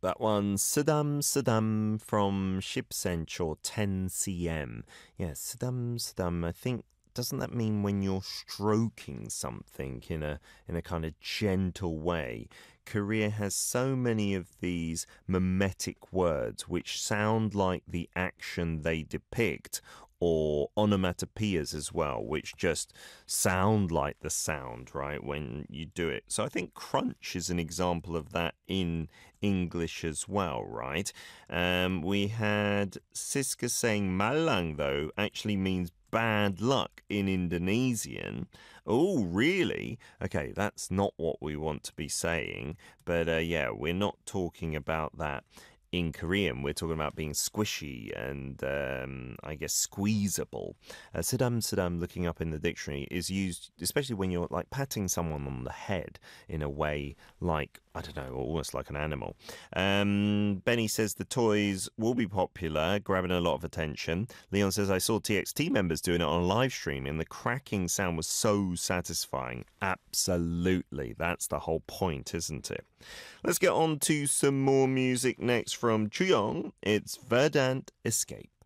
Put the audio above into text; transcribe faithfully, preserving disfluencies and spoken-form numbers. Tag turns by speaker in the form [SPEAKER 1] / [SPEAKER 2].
[SPEAKER 1] That one, Saddam Saddam from Ship Central ten centimeters. Yes, Saddam Saddam, I think, doesn't that mean when you're stroking something in a in a kind of gentle way? Korea has so many of these mimetic words which sound like the action they depict, or onomatopoeias as well, which just sound like the sound, right, when you do it. So I think crunch is an example of that in English as well, right? Um, we had Siska saying malang, though, actually means bad luck in Indonesian. Oh, really? Okay, that's not what we want to be saying. But uh, yeah, we're not talking about that in Korean. We're talking about being squishy and um, I guess squeezable. Uh, Sidam Sidam, looking up in the dictionary, is used especially when you're like patting someone on the head in a way like, I don't know, almost like an animal. Um, Benny says the toys will be popular, grabbing a lot of attention. Leon says, I saw T X T members doing it on a live stream and the cracking sound was so satisfying. Absolutely. That's the whole point, isn't it? Let's get on to some more music next from Chuyong. It's Verdant Escape.